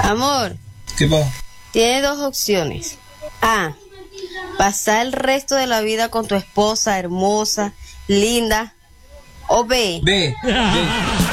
Amor, ¿Qué pasa? tiene dos opciones. A, pasar el resto de la vida con tu esposa hermosa, linda. O B, Ve.